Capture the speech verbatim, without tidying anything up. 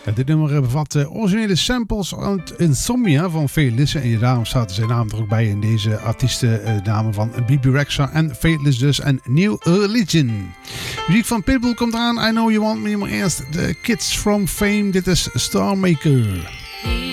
Dit nummer bevat uh, originele samples uit Insomnia van Faithless. En daarom staat zijn naam er ook bij in deze artiestennamen van B B Rexha en Faithless dus. En New Religion. Muziek van Pitbull komt eraan. I Know You Want Me. Maar eerst de Kids From Fame. Dit is Star Maker.